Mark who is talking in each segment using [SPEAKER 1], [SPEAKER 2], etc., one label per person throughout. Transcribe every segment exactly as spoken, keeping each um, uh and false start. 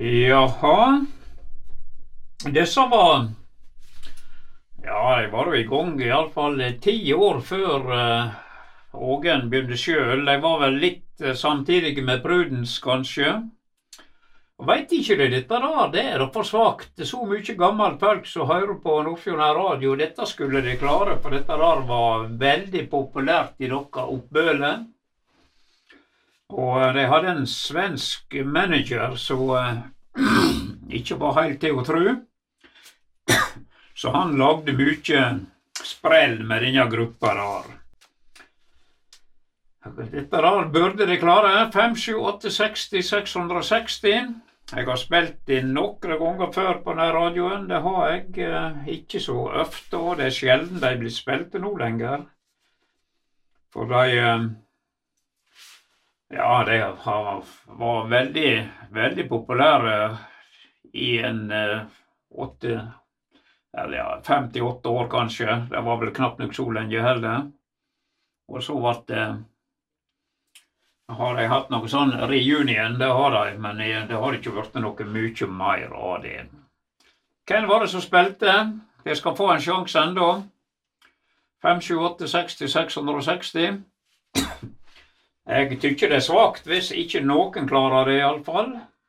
[SPEAKER 1] Jaha, disse var, ja, de var jo i gang i alle fall ti år før uh, Ågen begynte selv. De var vel litt uh, samtidig med Prudence, kanskje. Og vet ikke det, dette da, det er for svagt. Det er så mye gammelt folk som hører på Nordfjord radio. Dette skulle de klare, for dette der var veldig populært i dere oppbøle. Og de hadde en svensk manager som uh, ikke var helt til å tro. Så han lagde mye sprell med denne gruppa der. Dette der burde de klare. fem, sju, åtte, seksti, seks hundre og seksti. Jeg har spilt inn noen ganger før på denne radioen. Det har jeg uh, ikke så ofte, og det er sjelden de blir spilt nå lenger. For de... Uh, Ja, de var veldig, veldig populære i en uh, åtte, eller ja, femtiåtte år kanskje. Det var vel knapt nok så lenge heller. Og så var det, har de hatt noe sånn reunion, det har de, men det har ikke vært noe mye mer av det. Hvem var det som spilte? Jeg skal få en sjanse enda. fem, sju, åtte, seksti, seks hundre og seksti. Jeg tykker det er svagt hvis ikke noen klarer det i alle fall.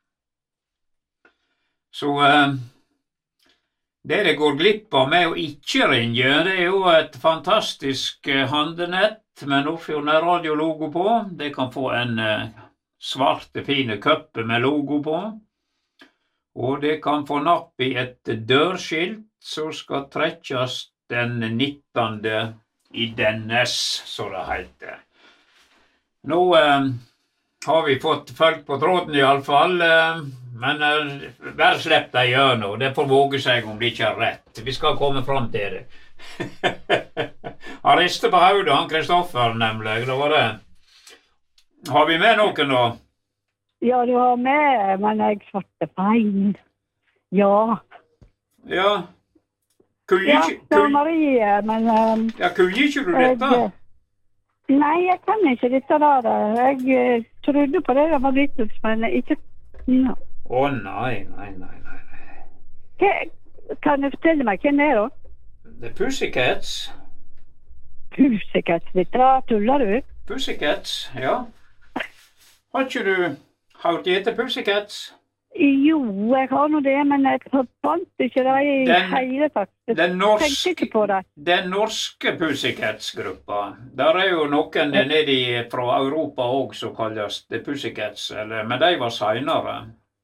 [SPEAKER 1] Så eh, det det går glipp av med å ikke ringe, det er jo et fantastisk eh, handenett med Nordfjord radiologo på. Det kan få en eh, svarte fine køppe med logo på. Og det kan få napp i et dørskilt som skal trekkes den nittende i dennes, så det heter. Nå eh, har vi fått folk på tråden i alle fall, eh, men eh, bare slipp de gjør nå. Det får våge seg om det ikke er rett. Vi skal komme fram til det. Han rister på hodet, han Kristoffer nemlig. Det var det. Har vi med noen da?
[SPEAKER 2] Ja, du har med, men jeg svarte feil. Ja.
[SPEAKER 1] Ja. Kunne
[SPEAKER 2] Ja,
[SPEAKER 1] ikke,
[SPEAKER 2] det var
[SPEAKER 1] kunne,
[SPEAKER 2] Marie, men... Um,
[SPEAKER 1] ja, kunne ikke du dette?
[SPEAKER 2] jeg, Nei, jeg kan ikke dette der. Jeg uh, trodde på det, det var Beatles, men ikke... Ja.
[SPEAKER 1] Å nei, nei, nei, nei. nei.
[SPEAKER 2] Hva- Kan du fortelle meg hvem det er da?
[SPEAKER 1] The Pussycats.
[SPEAKER 2] Pussycats, dette der, tuller du?
[SPEAKER 1] Pussycats, ja. Har ikke du hørt etter Pussycats?
[SPEAKER 2] Jo, jeg har nå det, men jeg forbandt ikke det i
[SPEAKER 1] Den-
[SPEAKER 2] hele tatt. Jeg
[SPEAKER 1] Den
[SPEAKER 2] tenkte
[SPEAKER 1] norske,
[SPEAKER 2] ikke på det.
[SPEAKER 1] den norske Pussycats-gruppa, der er jo noen nede i, fra Europa også som kalles The Pussycats, eller, men de var senere.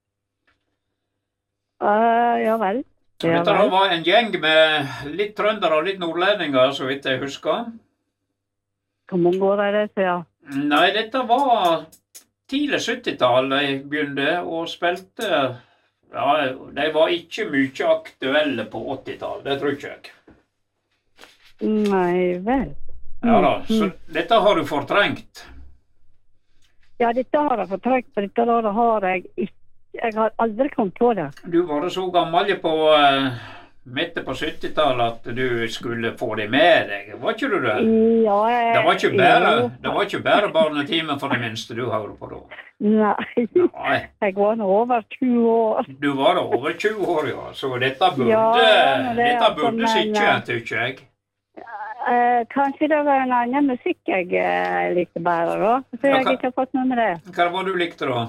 [SPEAKER 2] Uh, ja vel. Ja,
[SPEAKER 1] Dette
[SPEAKER 2] vel.
[SPEAKER 1] var en gjeng med litt trøndere og litt nordlendinger, så vidt jeg husker.
[SPEAKER 2] Hvor mange år er det siden?
[SPEAKER 1] Nei, dette var tidlig syttitall de begynte og spilte. Ja, de var ikke mye aktuelle på åttitall, det tror ikke jeg.
[SPEAKER 2] Nei vel.
[SPEAKER 1] Ja da, så dette har du fortrengt.
[SPEAKER 2] Ja, dette har jeg fortrengt, for dette der har jeg ikke. Jeg har aldri kommet på det.
[SPEAKER 1] Du var så gammel på uh, midt på syttitallet at du skulle få det med deg, var ikke du det?
[SPEAKER 2] Ja, jeg...
[SPEAKER 1] Det var ikke bare,
[SPEAKER 2] ja.
[SPEAKER 1] det var ikke bare barnetimen for det minste du hører på da.
[SPEAKER 2] Nei,
[SPEAKER 1] Nei,
[SPEAKER 2] jeg var nå over tjue år.
[SPEAKER 1] du var da over tjue år, ja, så dette burde,
[SPEAKER 2] Ja, men det er
[SPEAKER 1] dette
[SPEAKER 2] altså,
[SPEAKER 1] burde
[SPEAKER 2] men,
[SPEAKER 1] ikke,
[SPEAKER 2] eh,
[SPEAKER 1] tykker jeg.
[SPEAKER 2] Eh, kanskje det var en annen musikk jeg eh, likte bedre da, så
[SPEAKER 1] Ja,
[SPEAKER 2] jeg
[SPEAKER 1] hva-
[SPEAKER 2] ikke har fått noe med det.
[SPEAKER 1] Hva var det du likte da?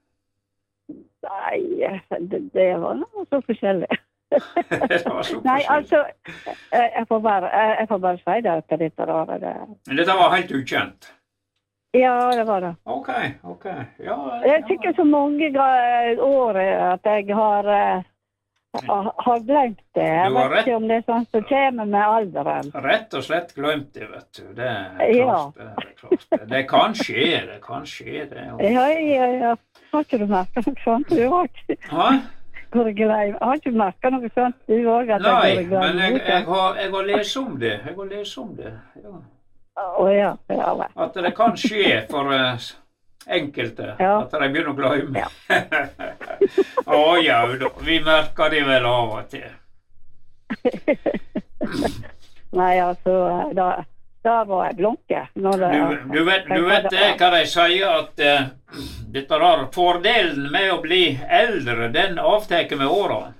[SPEAKER 2] Nei, det, det var noe så forskjellig.
[SPEAKER 1] Det var så
[SPEAKER 2] Nei,
[SPEAKER 1] forskjellig.
[SPEAKER 2] altså, eh, jeg får bare, eh, jeg får bare si det at dette der er det.
[SPEAKER 1] Men dette var helt ukjent.
[SPEAKER 2] Ja, det var det.
[SPEAKER 1] Ok, ok, ja.
[SPEAKER 2] Jeg tykker så mange ga- år at jeg har, eh, har- har glemt det. Jeg
[SPEAKER 1] Du har
[SPEAKER 2] vet
[SPEAKER 1] rett.
[SPEAKER 2] ikke om det er sånn som kommer med alderen.
[SPEAKER 1] Rett og slett glemt det, vet du. Det er
[SPEAKER 2] Ja.
[SPEAKER 1] klart det. Det, er klart det. Det kan skje, det kan skje det.
[SPEAKER 2] Ja, ja, ja. Har ikke du merket noe sånt? Du har ikke
[SPEAKER 1] Hæ?
[SPEAKER 2] går glei. Har ikke du merket noe sånt? Du også, at
[SPEAKER 1] Nei,
[SPEAKER 2] jeg går
[SPEAKER 1] men jeg,
[SPEAKER 2] glei.
[SPEAKER 1] jeg, har, jeg har lest om det. Jeg har lest om det. Ja.
[SPEAKER 2] Å ja, ja vel.
[SPEAKER 1] At det kan skje for uh, enkelte.
[SPEAKER 2] Ja.
[SPEAKER 1] At de begynner å glemme.
[SPEAKER 2] Ja.
[SPEAKER 1] Å ja, da. Vi merker det vel av og til.
[SPEAKER 2] Nei, altså, da, der var jeg blanke. Når det,
[SPEAKER 1] Du, du, vet, du vet det, hva de sier, at uh, dette der fordelen med å bli eldre, den avteker med åra.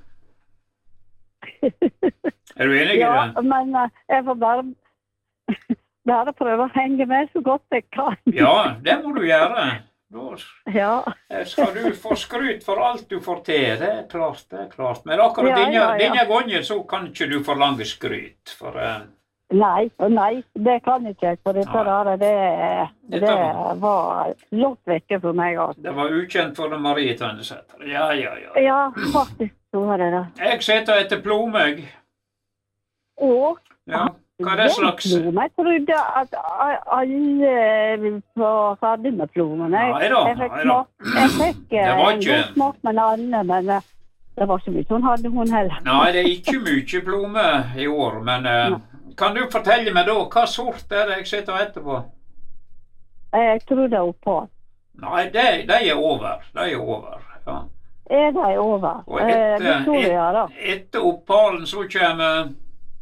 [SPEAKER 1] Er du enig i det?
[SPEAKER 2] Ja, men uh, jeg får bare, bare prøve å henge med så godt jeg kan.
[SPEAKER 1] Ja, det må du gjøre. Da
[SPEAKER 2] Ja.
[SPEAKER 1] skal du få skryt for alt du får til. Det er klart, det er klart. Men akkurat
[SPEAKER 2] Ja,
[SPEAKER 1] denne,
[SPEAKER 2] ja, ja.
[SPEAKER 1] denne gangen så kan ikke du forlange skryt. For uh,
[SPEAKER 2] Nei, nei, det kan ikke jeg, for dette
[SPEAKER 1] Nei.
[SPEAKER 2] der, det,
[SPEAKER 1] Dette
[SPEAKER 2] det
[SPEAKER 1] var-
[SPEAKER 2] var langt vekke for meg. Altså.
[SPEAKER 1] det var ukjent for den Marie Tønnesæter. Ja, ja, ja.
[SPEAKER 2] Ja, faktisk så var det det.
[SPEAKER 1] Jeg sitter etter plomeg.
[SPEAKER 2] Og
[SPEAKER 1] Ja, hva er det slags?
[SPEAKER 2] plomme? Jeg trodde at a- alle var ferdig med plommen. Jeg,
[SPEAKER 1] Nei da,
[SPEAKER 2] jeg fikk,
[SPEAKER 1] nei da.
[SPEAKER 2] smak, jeg fikk eh,
[SPEAKER 1] Det var
[SPEAKER 2] en
[SPEAKER 1] ikke-
[SPEAKER 2] god smak med alle, men eh, det var ikke mye hun hadde, hun heller.
[SPEAKER 1] Nei, det er ikke mye plomme i år, men uh, kan du fortelle meg da, hva sort er det jeg sitter etterpå?
[SPEAKER 2] Jeg tror det er oppå.
[SPEAKER 1] Nei, de, de er over, de er over, ja.
[SPEAKER 2] Er det over?
[SPEAKER 1] Og
[SPEAKER 2] Eh,
[SPEAKER 1] etter,
[SPEAKER 2] Victoria, da.
[SPEAKER 1] et, etter oppalen så kommer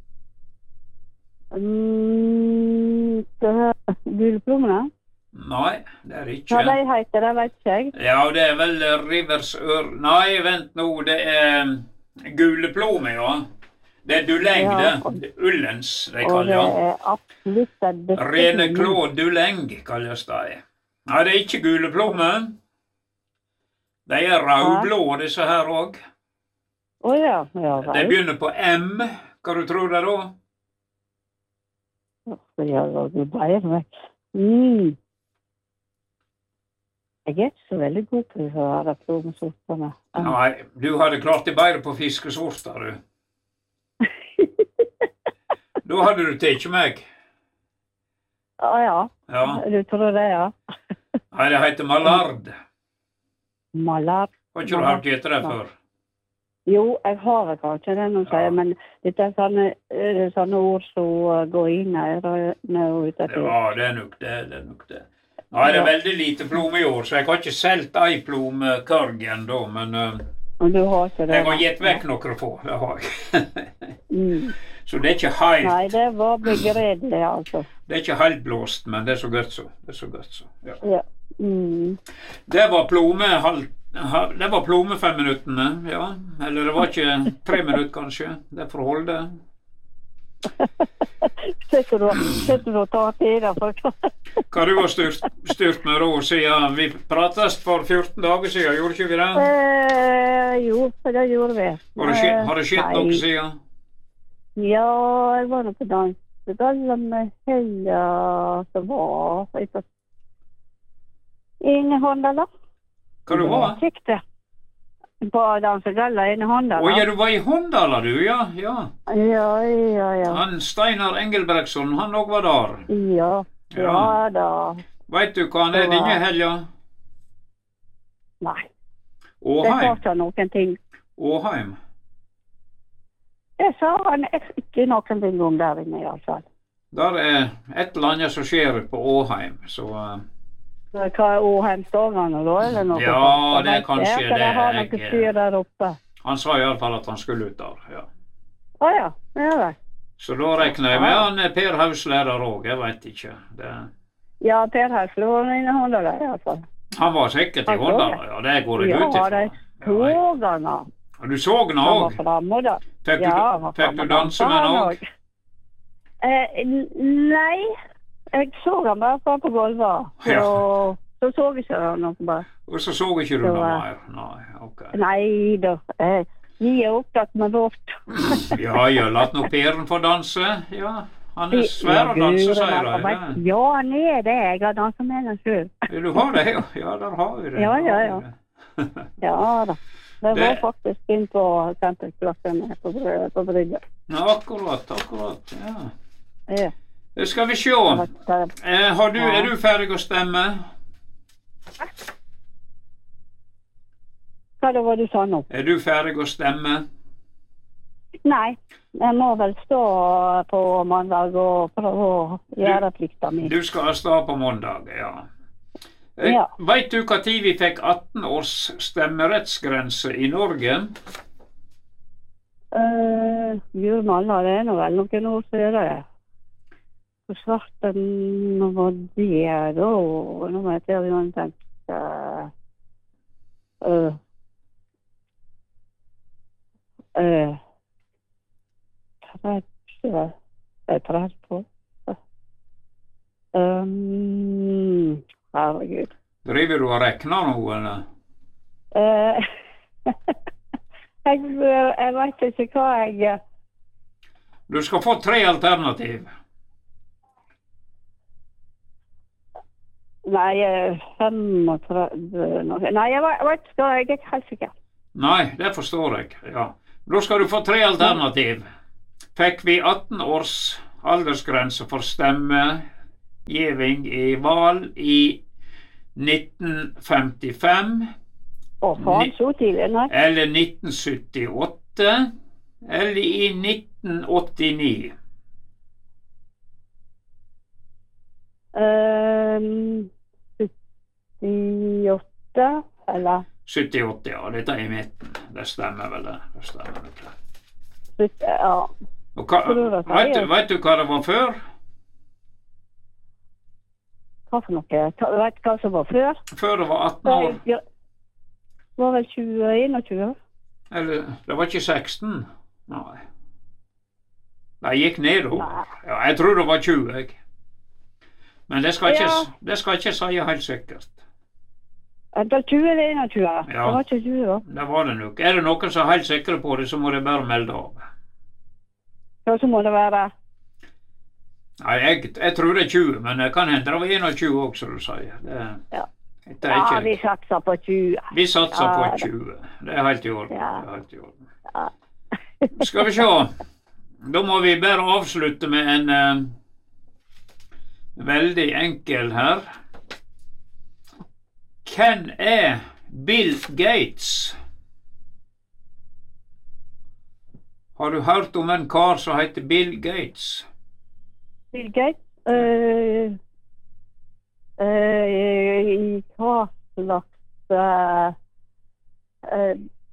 [SPEAKER 2] Mm, det er gulplommene?
[SPEAKER 1] Nei, det er det
[SPEAKER 2] Hva
[SPEAKER 1] ikke.
[SPEAKER 2] de heter, det vet ikke jeg.
[SPEAKER 1] Ja, det er vel riversør... Nei, vent nå, det er um, guleplomme, ja. Det er duleng,
[SPEAKER 2] Ja,
[SPEAKER 1] det.
[SPEAKER 2] og-
[SPEAKER 1] Det er Ullens, de
[SPEAKER 2] Og det
[SPEAKER 1] kaller det.
[SPEAKER 2] er absolutt det beste.
[SPEAKER 1] Rene klå duleng, kalles de. Nei, det er ikke guleplomme. De er rødblå, disse her òg.
[SPEAKER 2] Å ja, ja
[SPEAKER 1] De
[SPEAKER 2] vel.
[SPEAKER 1] begynner på M. Hva du tror det da?
[SPEAKER 2] Ja, du bleier meg. Mm. Jeg er ikke så veldig god på disse her plommesortene.
[SPEAKER 1] Nei, du hadde klart det bedre på fiskesorter, du. Da hadde du tatt meg.
[SPEAKER 2] Å ja,
[SPEAKER 1] Ja.
[SPEAKER 2] du tror det, ja.
[SPEAKER 1] Nei, det heter Mallard.
[SPEAKER 2] Malar.
[SPEAKER 1] Har ikke du hørt etter det før?
[SPEAKER 2] Jo, jeg har vel kanskje det nå, sier
[SPEAKER 1] Ja.
[SPEAKER 2] jeg, men dette er sånne, eh, sånne ord som går inn her og ut etter.
[SPEAKER 1] Ja, det er nok det. det er nok det. Nei, det er veldig lite plomme i år, så jeg har ikke solgt ei plomme kørg ennå, men uh,
[SPEAKER 2] Og du har ikke det?
[SPEAKER 1] jeg har gitt vekk noen få. Det har jeg.
[SPEAKER 2] Mm.
[SPEAKER 1] Så det er ikke helt,
[SPEAKER 2] Nei, det var begredelig, altså.
[SPEAKER 1] det er ikke helt blåst, men det er så godt så. Det er så godt så. Ja.
[SPEAKER 2] Ja. Mm.
[SPEAKER 1] Det var plomme halv, ha- det var plomme fem minuttene, ja. Eller det var ikke tre minutter, kanskje. Det får holde.
[SPEAKER 2] Sitter du, sitter du og tar tid da, for
[SPEAKER 1] Hva du har styrt, styrt med da siden vi prates for fjorten dager siden, gjorde ikke vi det?
[SPEAKER 2] Eh, jo, det gjorde vi.
[SPEAKER 1] Har det skjedd, har det skjedd
[SPEAKER 2] Eh,
[SPEAKER 1] noe
[SPEAKER 2] nei.
[SPEAKER 1] siden?
[SPEAKER 2] Ja, jeg var nå på dansegallen med helga som var i Inne i Håndala.
[SPEAKER 1] Hva du var?
[SPEAKER 2] Kikk det. På dansegalla inne i Håndala.
[SPEAKER 1] Å ja, du var i Håndala du, ja. ja.
[SPEAKER 2] Ja, ja, ja.
[SPEAKER 1] Han Steinar Engelbrektsson, han òg var der.
[SPEAKER 2] Ja, ja
[SPEAKER 1] Ja.
[SPEAKER 2] da.
[SPEAKER 1] Veit du hva han er
[SPEAKER 2] Det var-
[SPEAKER 1] denne helga?
[SPEAKER 2] Nei, det sa
[SPEAKER 1] Åheim.
[SPEAKER 2] ikke noen ting.
[SPEAKER 1] Åheim.
[SPEAKER 2] Det sa han ikke noen ting om der inne i alle fall.
[SPEAKER 1] Der er et eller annet som skjer på Åheim, så uh,
[SPEAKER 2] Hva er Åheimsdagene da, eller noe?
[SPEAKER 1] Ja,
[SPEAKER 2] sånt?
[SPEAKER 1] det er
[SPEAKER 2] Jeg vet
[SPEAKER 1] kanskje
[SPEAKER 2] ikke,
[SPEAKER 1] det.
[SPEAKER 2] har noe
[SPEAKER 1] Jeg-
[SPEAKER 2] styr der oppe.
[SPEAKER 1] han sa iallfall at han skulle ut der. ja.
[SPEAKER 2] Å ja, ja vel.
[SPEAKER 1] Så da regner jeg med han er Per Hauslærer òg, jeg veit ikke. Det,
[SPEAKER 2] Ja, Per Hersle var inne i Håndala i alle fall.
[SPEAKER 1] han var sikkert i
[SPEAKER 2] Han så
[SPEAKER 1] Håndala, ja, det går jeg
[SPEAKER 2] Ja,
[SPEAKER 1] ut ifra.
[SPEAKER 2] de
[SPEAKER 1] Ja, jeg-
[SPEAKER 2] togene.
[SPEAKER 1] Og du så den
[SPEAKER 2] Han var
[SPEAKER 1] òg?
[SPEAKER 2] framme da.
[SPEAKER 1] Fikk du,
[SPEAKER 2] Ja, han var
[SPEAKER 1] fikk
[SPEAKER 2] framme
[SPEAKER 1] du danse med
[SPEAKER 2] han
[SPEAKER 1] den òg?
[SPEAKER 2] også. Eh, n- nei, jeg så han bare fra på gulvet. Så,
[SPEAKER 1] Ja.
[SPEAKER 2] så så jeg ikke han noe bare.
[SPEAKER 1] Og så så ikke du
[SPEAKER 2] Så,
[SPEAKER 1] noe
[SPEAKER 2] eh,
[SPEAKER 1] mer? Nei, ok.
[SPEAKER 2] Nei da, eh, vi er opptatt med vårt.
[SPEAKER 1] Ja, ja, latt nå Peren få danse. Ja, han er svær å danse, sier de.
[SPEAKER 2] Ja, han er det. Jeg har danset med den selv.
[SPEAKER 1] Ja, du har det, ja. Ja, der har vi det.
[SPEAKER 2] Ja, ja, ja. Ja da. Det var
[SPEAKER 1] Det-
[SPEAKER 2] faktisk inn på tempelplassen på, Br- på Brygge.
[SPEAKER 1] Ja, akkurat, akkurat. Ja.
[SPEAKER 2] Ja.
[SPEAKER 1] Eh, Skal vi se.
[SPEAKER 2] det var der.
[SPEAKER 1] Eh, har du,
[SPEAKER 2] Ja.
[SPEAKER 1] er du ferdig å stemme?
[SPEAKER 2] Hva det var du sa nå?
[SPEAKER 1] Er du ferdig å stemme?
[SPEAKER 2] Nei, jeg må vel stå på mandag og prøve å gjøre plikta mi.
[SPEAKER 1] Du skal ha stå på mandag, ja. Eh,
[SPEAKER 2] Ja.
[SPEAKER 1] Veit du hva tid vi fikk atten års stemmerettsgrense i Norge?
[SPEAKER 2] Uh, Gud malla, det er nå vel noen år siden. Hvor svarten var det da? Nå må jeg til å tenke... Uh, uh, tredje... Jeg tredje på. Um, herregud.
[SPEAKER 1] Driver du og rekner nå, eller?
[SPEAKER 2] Uh, jeg, jeg vet ikke hva jeg...
[SPEAKER 1] Du skal få tre alternativ.
[SPEAKER 2] Nei, femogtredve... Nei, jeg vet ikke, jeg er ikke helt sikker.
[SPEAKER 1] Nei, det forstår jeg, ja. Da skal du få tre alternativ. Fikk vi atten års aldersgrense for stemmegiving i valg i nitten femtifem,
[SPEAKER 2] Å, faen, så tidlig, nei.
[SPEAKER 1] eller nitten syttiåtte, eller i nitten åttini.
[SPEAKER 2] Um, syttiåtte, eller?
[SPEAKER 1] syttiåtte, ja. Dette er i midten. Det stemmer vel det. Det stemmer vel det.
[SPEAKER 2] sytti, ja.
[SPEAKER 1] Og hva, vet, du, vet du hva det var før?
[SPEAKER 2] Hva for noe? Ta, vet du hva som var før?
[SPEAKER 1] Før det var atten år.
[SPEAKER 2] Det var vel tjue, einogtjue?
[SPEAKER 1] Eller, det var ikke seksten? Nei. Det gikk nedover. Ja, jeg tror det var tjue, jeg. Men det skal ikke,
[SPEAKER 2] Ja.
[SPEAKER 1] det skal ikke si helt sikkert.
[SPEAKER 2] Det var tjue eller einogtjue?
[SPEAKER 1] Ja.
[SPEAKER 2] Det var ikke tjue, da.
[SPEAKER 1] Det var det nok. Er det noen som er helt sikre på det, så må de bare melde av.
[SPEAKER 2] Ja, så må det være...
[SPEAKER 1] Nei, jeg, jeg tror det er tjue, men det kan hende det var einogtjue også, som du sier. Det,
[SPEAKER 2] Ja.
[SPEAKER 1] det er
[SPEAKER 2] Ja,
[SPEAKER 1] ikke,
[SPEAKER 2] vi satser på tjue.
[SPEAKER 1] vi satser
[SPEAKER 2] Ja,
[SPEAKER 1] på
[SPEAKER 2] det-
[SPEAKER 1] tjue. Det er helt i orden.
[SPEAKER 2] Ja.
[SPEAKER 1] Det er helt i orden.
[SPEAKER 2] Ja.
[SPEAKER 1] Skal vi se. Da må vi bare avslutte med en eh, veldig enkel her. Hvem er Bill Gates? Har du hørt om en kar som heter Bill Gates?
[SPEAKER 2] Bill Gates? Uh, uh, I hva slags... Uh, uh,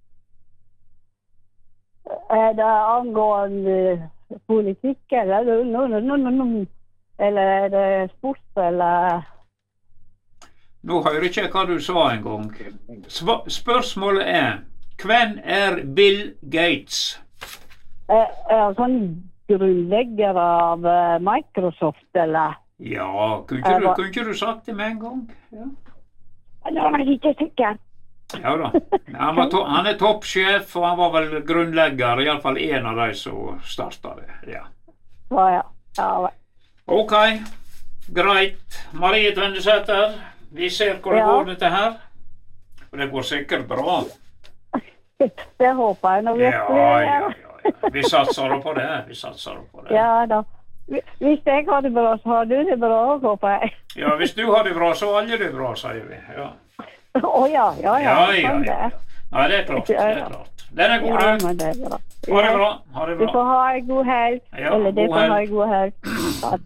[SPEAKER 2] er det angående politikk, eller, no, no, no, no, no. eller er det sport, eller...
[SPEAKER 1] Nå hører ikke jeg hva du sa en gang. Sva spørsmålet er, hvem er Bill Gates?
[SPEAKER 2] Er, er han sånn grunnlegger av uh, Microsoft, eller?
[SPEAKER 1] Ja, kunne ikke, du, kunne ikke du sagt det med en gang? Ja,
[SPEAKER 2] Nå er jeg ikke sikker.
[SPEAKER 1] ja da. Han, var to han er toppsjef, og han var vel grunnlegger, i alle fall en av de som startet det. Ja.
[SPEAKER 2] Ja, ja. Ja, vel.
[SPEAKER 1] Ok, greit. Marie Tvendesæter, vi ser hvor det
[SPEAKER 2] Ja.
[SPEAKER 1] går dette her. Og det går sikkert bra.
[SPEAKER 2] Det håper jeg nå
[SPEAKER 1] Ja,
[SPEAKER 2] virkelig.
[SPEAKER 1] ja, ja, ja. Vi satser da på det. Vi satser da på det.
[SPEAKER 2] Ja da. Hvis jeg har det bra, så har du det bra, håper jeg.
[SPEAKER 1] Ja, hvis du har det bra, så har alle det bra, sier vi. Ja,
[SPEAKER 2] Å ja, ja, ja.
[SPEAKER 1] ja, ja.
[SPEAKER 2] Sånn
[SPEAKER 1] ja.
[SPEAKER 2] det.
[SPEAKER 1] Nei, det er klart. Det er klart. Den er god,
[SPEAKER 2] Ja,
[SPEAKER 1] du.
[SPEAKER 2] men det er bra.
[SPEAKER 1] Ha det bra. Ha det
[SPEAKER 2] Du
[SPEAKER 1] bra.
[SPEAKER 2] får ha en god helg.
[SPEAKER 1] Ja,
[SPEAKER 2] Eller det
[SPEAKER 1] god
[SPEAKER 2] får ha
[SPEAKER 1] helg.
[SPEAKER 2] en god helg. Ja.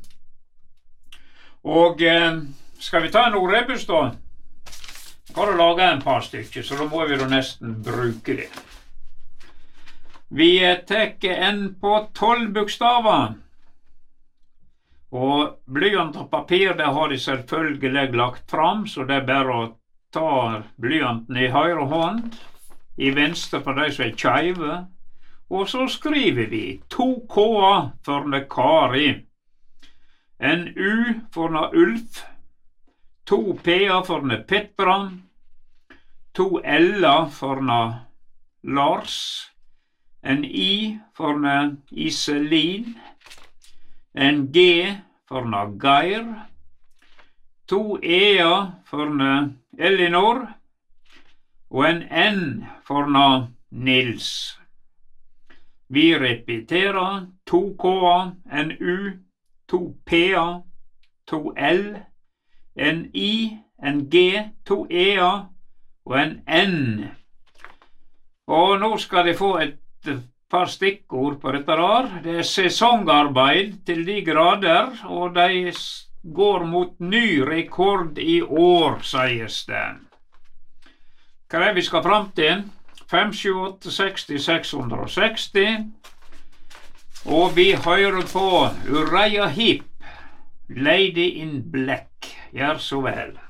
[SPEAKER 1] Og eh, skal vi ta en ordrebus da? Jeg har laget en par stykker, så da må vi da nesten bruke det. Vi tar en på tolv bokstaver. Og blyant og papir, det har de selvfølgelig lagt fram, så det er bare å ta blyanten i høyre hånd, i venstre for de som er kjeive, og så skriver vi to K-er for ne Kari, en U for ne Ulf, to P-er for ne Petra, to L-er for ne Lars, en I for ne Iselin, en G for ne Geir, to E-er for ne Elinor, og en N for ne Nils. Vi repeterer to K-er, en U, to P-er, to L, en I, en G, to E-er og en N. Og nå skal de få et par stikkord på dette der. Det er sesongarbeid til de grader, og de går mot ny rekord i år, sies det. Hva er det vi skal fram til? fem, sju, åtte, seksti, seks hundre og seksti. Og vi hører på Uriah Heep Lady in Black. Gjør så vel.